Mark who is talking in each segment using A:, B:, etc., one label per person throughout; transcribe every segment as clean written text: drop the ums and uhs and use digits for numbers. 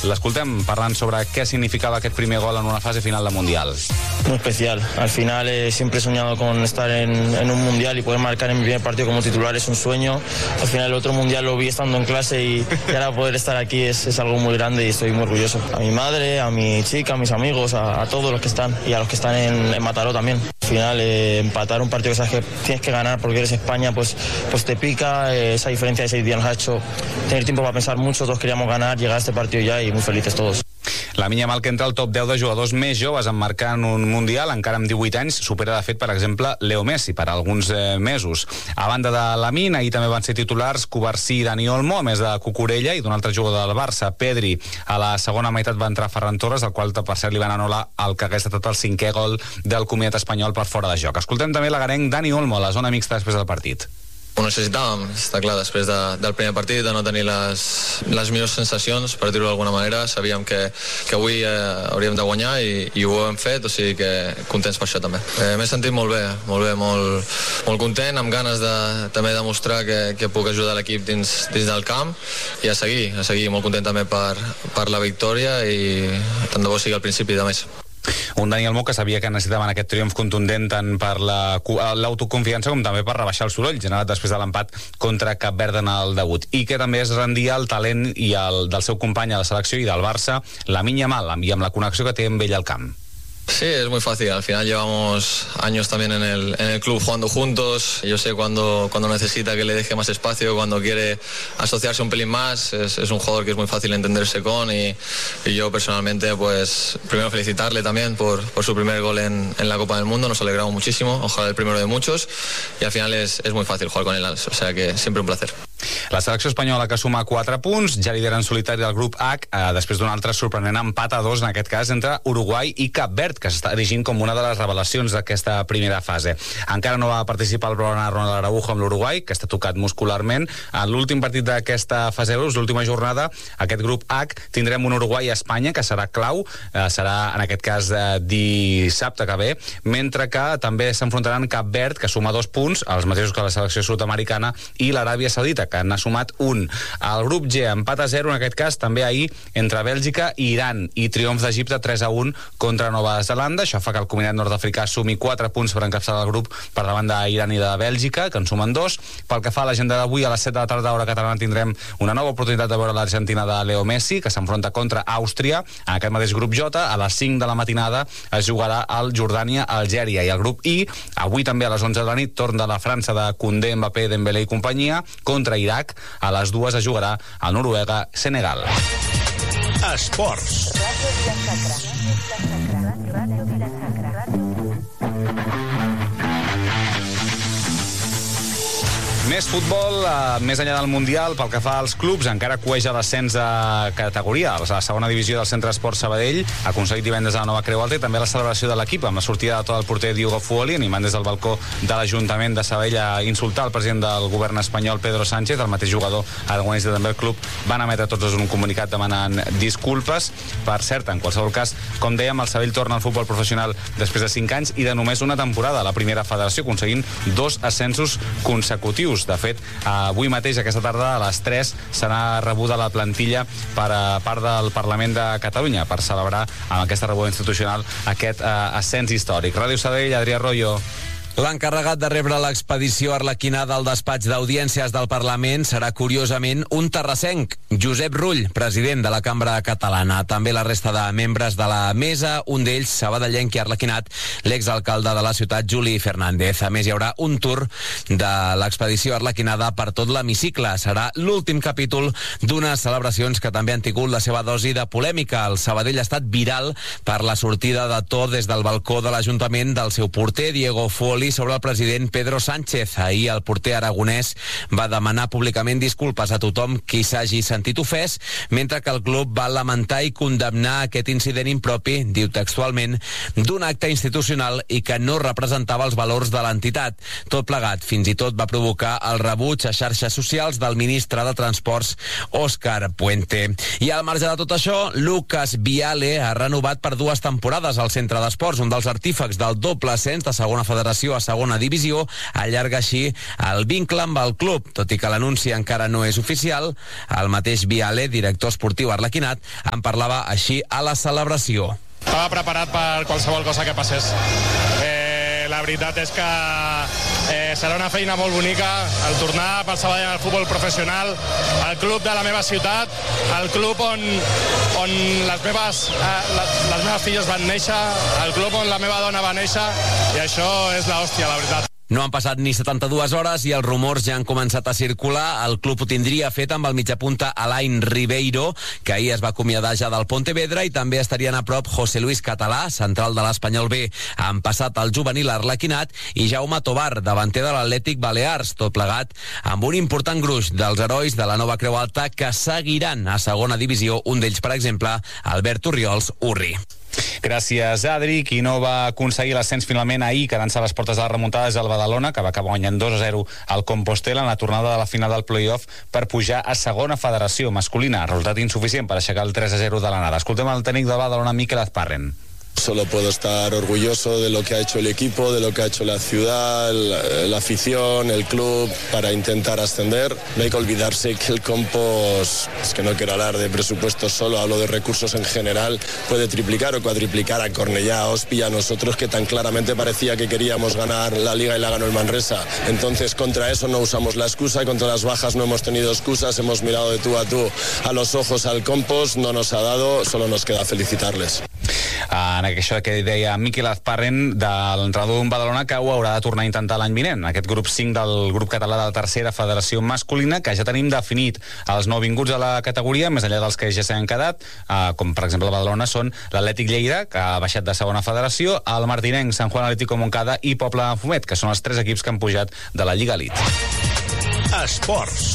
A: L'escoltem parlant sobre què significava aquest primer gol en una fase final de Mundial.
B: Muy especial. Al final siempre he soñado con estar en un Mundial y poder marcar en mi primer partido como titular es un sueño. Al final el otro Mundial lo vi estando en clase y ahora poder estar aquí es algo muy grande y estoy muy orgulloso. A mi madre, a mi chica, a mis amigos, a todos los que están y a los que están en Mataró también. Al final empatar un partido que sabes que tienes que ganar porque eres España, pues te pica. Esa diferencia de 6 días nos ha hecho tener tiempo para pensar mucho. Todos queríamos ganar, llegar a este partido ya y muy felices todos.
A: Lamine Yamal, que entra al top 10 de jugadors més joves en marcar en un Mundial, encara amb 18 anys, supera de fet, per exemple, Leo Messi per alguns mesos. A banda de Lamine, ahir també van ser titulars Cubarsí i Dani Olmo, a més de Cucurella i d'un altre jugador del Barça, Pedri. A la segona meitat va entrar Ferran Torres, al qual, per cert, li van anul·lar el que hagués estat el 5è gol del comiat espanyol per fora de joc. Escoltem també l'agarenc Dani Olmo a la zona mixta després del partit.
C: Ho necessitàvem, està clar, després del primer partit, de no tenir les millors sensacions, per dir-ho d'alguna manera. Sabíem que avui hauríem de guanyar i ho hem fet, o sigui que contents per això també. M'he sentit molt bé, molt content, amb ganes de també demostrar que puc ajudar l'equip dins del camp i a seguir, molt content també per la victòria i tant de bo sigui al principi de més.
A: Un Dani Olmo que sabia que necessitaven aquest triomf contundent tant per l'autoconfiança com també per rebaixar el soroll generat després de l'empat contra Cap Verd en el debut, i que també es rendia el talent del seu company a la selecció i del Barça, Lamine Yamal, i amb la connexió que té amb ell al camp.
C: Sí, es muy fácil. Al final llevamos años también en el club jugando juntos. Yo sé cuando necesita que le deje más espacio, cuando quiere asociarse un pelín más. Es un jugador que es muy fácil entenderse con y yo personalmente, pues primero felicitarle también por su primer gol en la Copa del Mundo. Nos alegramos muchísimo. Ojalá el primero de muchos. Y al final es muy fácil jugar con él. O sea que siempre un placer.
A: La selecció espanyola, que suma 4 punts, ja lidera en solitari el grup H, després d'un altre sorprenent empat a 2, en aquest cas, entre Uruguai i Cap Verd, que s'està erigint com una de les revelacions d'aquesta primera fase. Encara no va participar el Ronald Araujo amb l'Uruguai, que està tocat muscularment. En l'últim partit d'aquesta fase de grups, l'última jornada, aquest grup H, tindrem un Uruguai-Espanya, que serà clau, serà, en aquest cas, dissabte que ve, mentre que també s'enfrontaran Cap Verd, que suma 2 punts, els mateixos que la selecció sud-americana, i l'Aràbia Saudita, que n'ha sumat un. Al grup G, empat a 0, en aquest cas, també ahir, entre Bèlgica i Iran, i triomf d'Egipte 3-1 contra Nova Zelanda. Això fa que el combinat nord-africà sumi 4 punts per encapçalar el grup per davant d'Iran i de Bèlgica, que en sumen 2. Pel que fa a l'agenda d'avui, a les 7 de la tarda, hora catalana, tindrem una nova oportunitat de veure l'Argentina de Leo Messi, que s'enfronta contra Àustria. En aquest mateix grup J, a les 5 de la matinada, es jugarà el Jordània-Algèria. I el grup I, avui també a les 11 de la nit, torn de la França de Koundé, Mbappé, Dembélé i companyia, contra Iraq. A les 2 es jugarà el Noruega-Senegal.
D: Esports.
A: Més futbol, més enllà del Mundial, pel que fa als clubs, encara cueja l'ascens de categoria. A la segona divisió del Centre Esport Sabadell ha aconseguit divendres a la Nova Creu Alta, i també la celebració de l'equip, amb la sortida de tot el porter Diogo Fuoli, animant des del balcó de l'Ajuntament de Sabadell a insultar el president del govern espanyol, Pedro Sánchez. El mateix jugador aragonès de també el club van emetre tots un comunicat demanant disculpes. Per cert, en qualsevol cas, com dèiem, el Sabadell torna al futbol professional després de 5 anys i de només una temporada a la primera federació, aconseguint 2 ascensos consecutius. De fet, avui mateix, aquesta tarda, a les 3, serà rebuda la plantilla per part del Parlament de Catalunya per celebrar amb aquesta rebuda institucional aquest ascens històric. Ràdio Sabadell, Adrià Royo.
E: L'encarregat de rebre l'expedició arlequinada al despatx d'audiències del Parlament serà, curiosament, un terrassenc, Josep Rull, president de la Cambra Catalana. També la resta de membres de la mesa, un d'ells, sabadellenc i arlequinat, l'exalcalde de la ciutat, Juli Fernández. A més, hi haurà un tour de l'expedició arlequinada per tot l'hemicicle. Serà l'últim capítol d'unes celebracions que també han tingut la seva dosi de polèmica. El Sabadell ha estat viral per la sortida de to des del balcó de l'Ajuntament del seu porter, Diego Fuoli, sobre el president Pedro Sánchez. Ahir el porter aragonès va demanar públicament disculpes a tothom qui s'hagi sentit ofès, mentre que el club va lamentar i condemnar aquest incident impropi, diu textualment, d'un acte institucional i que no representava els valors de l'entitat. Tot plegat fins i tot va provocar el rebuig a xarxes socials del ministre de Transports, Òscar Puente. I al marge de tot això, Lucas Viale ha renovat per 2 temporades al Centre d'Esports, un dels artífecs del doble ascens de segona federació promoció a segona divisió allarga així el vincle amb el club. Tot i que l'anunci encara no és oficial, el mateix Viale, director esportiu arlequinat, en parlava així a la celebració.
D: Estava preparat per qualsevol cosa que passés. La veritat és que serà una feina molt bonica el tornar pel Sabadell al futbol professional, al club de la meva ciutat, al club on les meves filles van néixer, al club on la meva dona va néixer, i això és l'hòstia, la veritat.
E: No han passat ni 72 hores i els rumors ja han començat a circular. El club ho tindria fet amb el mitjapunta Alain Ribeiro, que ahir es va acomiadar ja del Pontevedra, i també estarien a prop José Luis Català, central de l'Espanyol B, han passat el juvenil arlequinat, i Jaume Tobar, davanter de l'Atlètic Balears, tot plegat amb un important gruix dels herois de la nova Creu Alta que seguiran a segona divisió, un d'ells, per exemple, Albert Orriols Urri.
A: Gràcies, Adri. Qui no va aconseguir l'ascens finalment ahir, quedant-se a les portes de la remuntada, és el Badalona, que va acabar guanyant 2-0 al Compostel en la tornada de la final del play-off per pujar a segona federació masculina. Resultat insuficient per aixecar el 3-0 de l'anada. Escoltem el tècnic del Badalona, Mikel Azparren.
F: Solo puedo estar orgulloso de lo que ha hecho el equipo, de lo que ha hecho la ciudad, la afición, el club para intentar ascender. No hay que olvidarse que el Compos, es que no quiero hablar de presupuestos solo, hablo de recursos en general, puede triplicar o cuadriplicar a Cornellá, a Ospi, a nosotros, que tan claramente parecía que queríamos ganar la Liga y la ganó el Manresa. Entonces contra eso no usamos la excusa, contra las bajas no hemos tenido excusas, hemos mirado de tú a los ojos al Compos, no nos ha dado, solo nos queda felicitarles.
A: En això que deia Mikel Azparren, de l'entrenador d'un Badalona, que ho haurà de tornar a intentar l'any vinent. Aquest grup 5 del grup català de la tercera federació masculina, que ja tenim definit els nouvinguts a la categoria, més enllà dels que ja s'han quedat, com per exemple el Badalona, són l'Atlètic Lleida, que ha baixat de segona federació, el Martinenc, Sant Juan Atlético Montcada i Poble Fumet, que són els 3 equips que han pujat de la Lliga Elite.
G: Esports.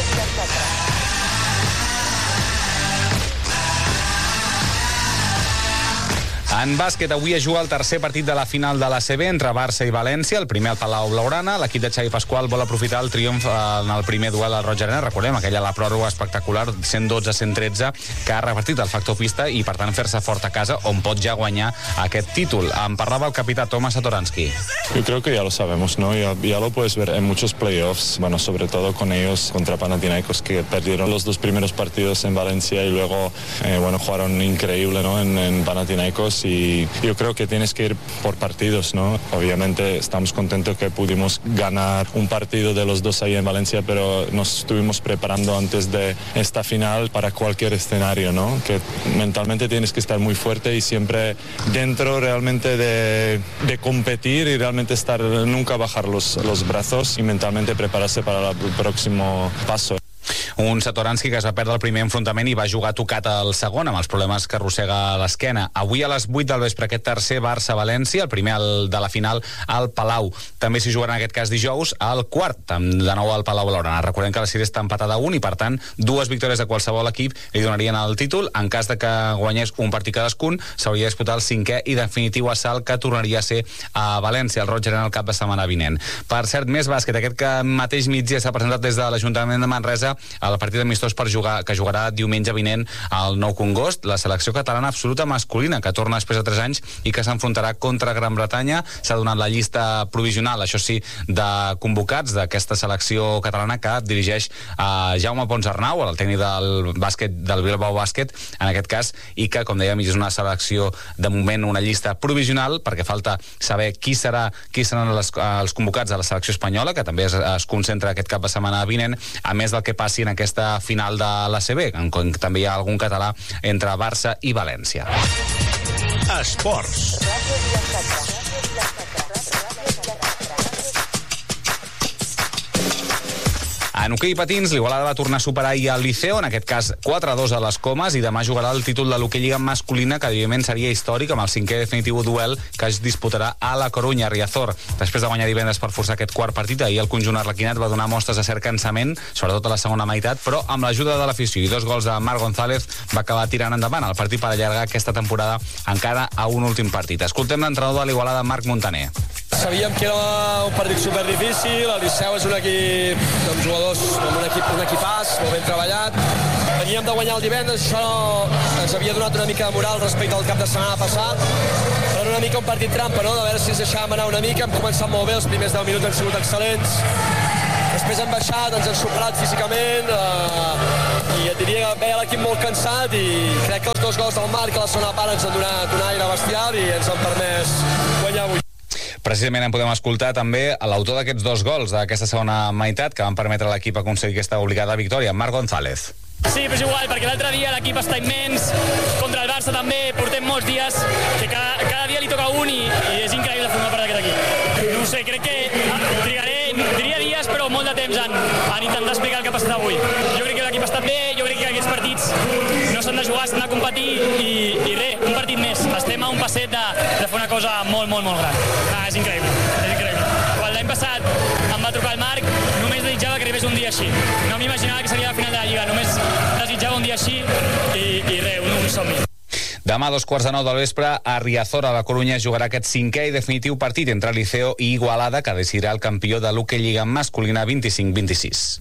A: En bàsquet, avui es juga el tercer partit de la final de l'ACB entre Barça i València, el primer al Palau Blaugrana. L'equip de Xavi Pasqual vol aprofitar el triomf en el primer duel al Roig Arena. Recordem, aquella la pròrroga espectacular, 112-113, que ha repartit el factor pista i, per tant, fer-se fort a casa, on pot ja guanyar aquest títol. En parlava el capità Tomas Satoransky.
H: Yo creo que ya lo sabemos, ¿no? Ya lo puedes ver en muchos playoffs, bueno, sobre todo con ellos contra Panathinaikos, que perdieron los 2 primeros partidos en Valencia y luego, jugaron increíble, ¿no? En Panathinaikos. Y yo creo que tienes que ir por partidos, ¿no? Obviamente estamos contentos que pudimos ganar un partido de los 2 ahí en Valencia, pero nos estuvimos preparando antes de esta final para cualquier escenario, ¿no? Que mentalmente tienes que estar muy fuerte y siempre dentro realmente de competir y realmente nunca bajar los brazos y mentalmente prepararse para el próximo paso.
A: Un Satoransky que es va perdre el primer enfrontament i va jugar tocat al segon, amb els problemes que arrossega a l'esquena. Avui a les 8 del vespre aquest tercer Barça-València, el primer de la final al Palau. També s'hi jugarà en aquest cas dijous al quart, de nou al Palau Blaugrana. Recordem que la sèrie està empatada a 1 i, per tant, 2 victòries de qualsevol equip li donarien el títol. En cas de que guanyés un partit cadascun, s'hauria de disputar el 5è i definitiu assalt que tornaria a ser a València, al Roig Arena, el cap de setmana vinent. Per cert, més bàsquet. Aquest que mateix migdia s'ha presentat des de l'Ajuntament de Manresa el partit amistós que jugarà diumenge vinent al Nou Congost, la selecció catalana absoluta masculina, que torna després de 3 anys i que s'enfrontarà contra Gran Bretanya. S'ha donat la llista provisional, això sí, de convocats d'aquesta selecció catalana que dirigeix Jaume Pons Arnau, el tècnic del bàsquet del Bilbao Bàsquet, en aquest cas, i que, com dèiem, és una selecció, de moment, una llista provisional, perquè falta saber qui seran els convocats de la selecció espanyola, que també es concentra aquest cap de setmana vinent, a més del que passi en aquesta final de l'ACB, en què també hi ha algun català entre Barça i València.
G: Esports.
A: En hoquei patins, l'Igualada va tornar a superar ahir el Liceo, en aquest cas 4-2 a les Comes, i demà jugarà el títol de l'hoquei lliga masculina, que evidentment seria històric, amb el 5è definitiu duel que es disputarà a la Corunya, a Riazor. Després de guanyar divendres per forçar aquest quart partit, ahir el conjunt arlequinat va donar mostres de cert cansament, sobretot a la segona meitat, però amb l'ajuda de l'afició i 2 gols de Marc González va acabar tirant endavant el partit per allargar aquesta temporada encara a un últim partit. Escoltem l'entrenador de l'Igualada, Marc Montaner.
I: Sabíem que era un partit superdifícil, el Liceu és un equip amb jugadors, amb un equipàs, molt ben treballat. Veníem de guanyar el divendres, això ens havia donat una mica de moral respecte al cap de setmana passat. Era una mica un partit trampa, no? De veure si ens deixàvem anar una mica. Hem començat molt bé, els primers 10 minuts han sigut excel·lents. Després hem baixat, ens hem superat físicament i et diria que veia l'equip molt cansat i crec que els 2 gols del Marc a la segona part ens han donat un aire bestial i ens han permès guanyar avui.
A: Precisament en podem escoltar també l'autor d'aquests 2 gols d'aquesta segona meitat que van permetre a l'equip aconseguir aquesta obligada victòria, Marc González.
J: Sí, però és igual, perquè l'altre dia l'equip està immens, contra el Barça també, portem molts dies, que cada dia li toca un i és increïble formar part d'aquest equip. No ho sé, crec que diria dies, però molt de temps en intentar explicar el que ha passat avui. Jo crec que l'equip ha estat bé, jo crec que aquests partits no s'han de jugar, s'han de competir i res, un partit més. Estem a un passet de fer una cosa molt, molt, molt gran. És increïble, és increïble. Quan l'any passat em va trucar el Marc, només desitjava que arribés un dia així. No m'imaginava que seria la final de la Lliga, només desitjava un dia així i res, un somni.
A: Demà a 2:15 del vespre a Riazor, a la Corunya, jugarà aquest 5è i definitiu partit entre Liceo i Igualada, que decidirà el campió de l'Hockey Lliga masculina 25-26.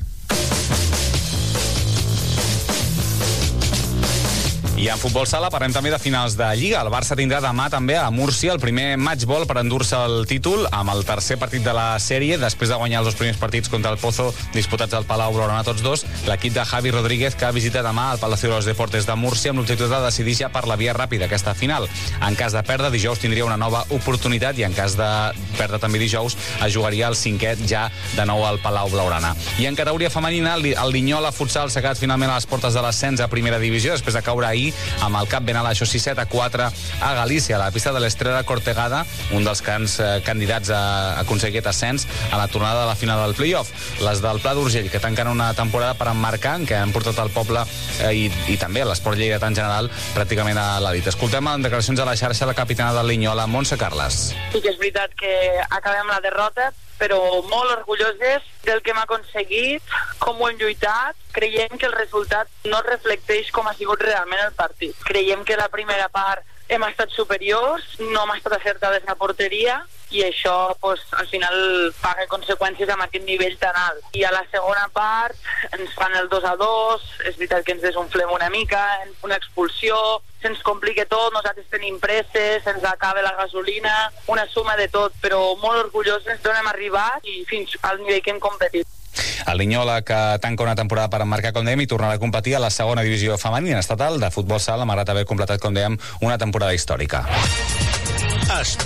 A: I en futbol sala parlem també de finals de Lliga. El Barça tindrà demà també a Múrcia el primer matchball per endur-se el títol amb el tercer partit de la sèrie. Després de guanyar els 2 primers partits contra el Pozo disputats al Palau Blaugrana tots 2, l'equip de Javi Rodríguez que visita demà al Palacio de los Deportes de Múrcia amb l'objectiu de decidir ja per la via ràpida aquesta final. En cas de perdre, dijous tindria una nova oportunitat i en cas de perdre també dijous es jugaria el 5è ja de nou al Palau Blaugrana. I en categoria femenina, el Linyola Futsal s'ha quedat finalment a les portes de l'ascens a primera divisió després de caure ahir amb el cap ben alt, això sí, 7-4 a Galícia, a la pista de l'Estrella Cortegada, un dels candidats a aconseguir aquest ascens a la tornada de la final del play-off. Les del Pla d'Urgell, que tanquen una temporada per emmarcar, en què han portat el poble i també l'esport lleidatà en general pràcticament a l'elit. Escoltem en declaracions a la xarxa la capitana del Linyola, Montse Carles.
K: Sí que és veritat que acabem la derrota, però molt orgulloses del que hem aconseguit, com ho hem lluitat. Creiem que el resultat no reflecteix com ha sigut realment el partit. Creiem que la primera part hem estat superiors, no hem estat acertades a porteria i això al final paga conseqüències amb aquest nivell tan alt. I a la segona part ens fan el 2-2, és veritat que ens desunflem una mica, una expulsió, se'ns complica tot, nosaltres tenim presses, se'ns acaba la gasolina, una suma de tot, però molt orgullosos d'on hem arribat i fins al nivell que hem competit.
A: El Linyola, que tanca una temporada per emmarcar, com dèiem, i tornarà a competir a la segona divisió femenina estatal de futbol sala, malgrat haver completat, com dèiem, una temporada històrica.